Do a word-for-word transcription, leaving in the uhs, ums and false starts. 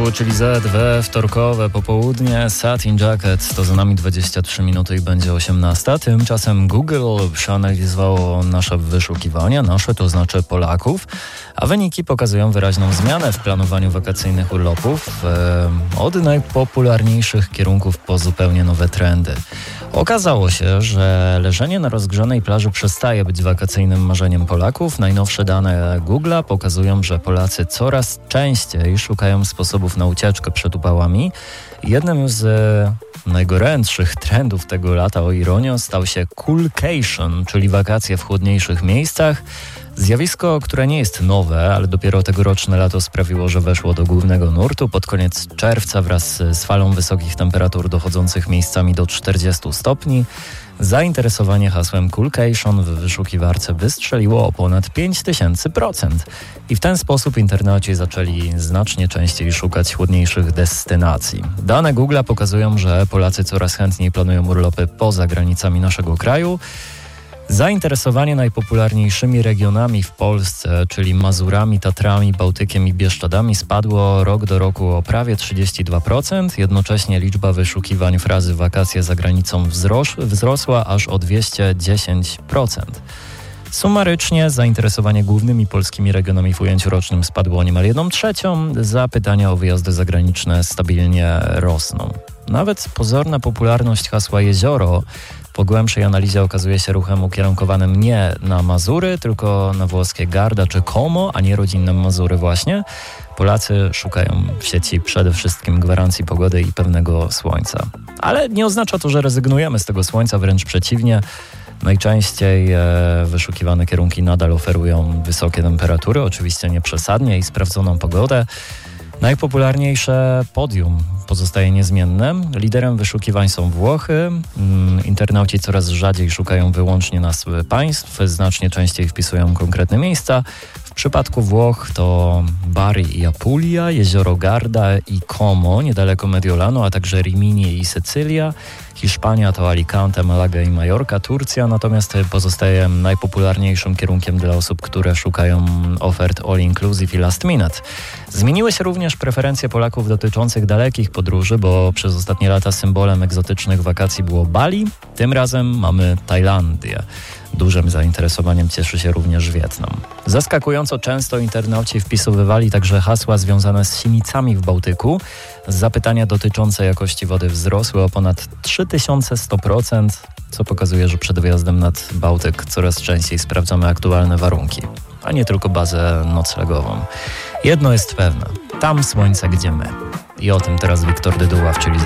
czyli Z we wtorkowe popołudnie. Satin Jacket to za nami dwadzieścia trzy minuty i będzie osiemnasta. Tymczasem Google przeanalizowało nasze wyszukiwania, nasze to znaczy Polaków, a wyniki pokazują wyraźną zmianę w planowaniu wakacyjnych urlopów. E, od najpopularniejszych kierunków po zupełnie nowe trendy. Okazało się, że leżenie na rozgrzanej plaży przestaje być wakacyjnym marzeniem Polaków. Najnowsze dane Google'a pokazują, że Polacy coraz częściej szukają sposobów na ucieczkę przed upałami. Jednym z najgorętszych trendów tego lata, o ironię, stał się coolcation, czyli wakacje w chłodniejszych miejscach. Zjawisko, które nie jest nowe, ale dopiero tegoroczne lato sprawiło, że weszło do głównego nurtu. Pod koniec czerwca wraz z falą wysokich temperatur dochodzących miejscami do czterdziestu stopni zainteresowanie hasłem coolcation w wyszukiwarce wystrzeliło o ponad pięć tysięcy procent. I w ten sposób internauci zaczęli znacznie częściej szukać chłodniejszych destynacji. Dane Google'a pokazują, że Polacy coraz chętniej planują urlopy poza granicami naszego kraju. Zainteresowanie najpopularniejszymi regionami w Polsce, czyli Mazurami, Tatrami, Bałtykiem i Bieszczadami, spadło rok do roku o prawie trzydzieści dwa procent. Jednocześnie liczba wyszukiwań frazy wakacje za granicą wzros- wzrosła aż o dwieście dziesięć procent. Sumarycznie zainteresowanie głównymi polskimi regionami w ujęciu rocznym spadło o niemal jedną trzecią. Zapytania o wyjazdy zagraniczne stabilnie rosną. Nawet pozorna popularność hasła jezioro po głębszej analizie okazuje się ruchem ukierunkowanym nie na Mazury, tylko na włoskie Garda czy Como, a nie rodzinne Mazury właśnie. Polacy szukają w sieci przede wszystkim gwarancji pogody i pewnego słońca. Ale nie oznacza to, że rezygnujemy z tego słońca, wręcz przeciwnie. Najczęściej e, wyszukiwane kierunki nadal oferują wysokie temperatury, oczywiście nie przesadnie, i sprawdzoną pogodę. Najpopularniejsze podium pozostaje niezmienne. Liderem wyszukiwań są Włochy. Internauci coraz rzadziej szukają wyłącznie nazw państw, znacznie częściej wpisują konkretne miejsca. W przypadku Włoch to Bari i Apulia, jezioro Garda i Como, niedaleko Mediolanu, a także Rimini i Sycylia. Hiszpania to Alicante, Malaga i Majorka. Turcja natomiast pozostaje najpopularniejszym kierunkiem dla osób, które szukają ofert all-inclusive i last minute. Zmieniły się również preferencje Polaków dotyczących dalekich podróży, bo przez ostatnie lata symbolem egzotycznych wakacji było Bali. Tym razem mamy Tajlandię. Dużym zainteresowaniem cieszy się również Wietnam. Zaskakująco często internauci wpisywywali także hasła związane z sinicami w Bałtyku. Zapytania dotyczące jakości wody wzrosły o ponad trzy tysiące sto procent, co pokazuje, że przed wyjazdem nad Bałtyk coraz częściej sprawdzamy aktualne warunki, a nie tylko bazę noclegową. Jedno jest pewne, tam słońce, gdzie my. I o tym teraz Wiktor Dyduław, czyli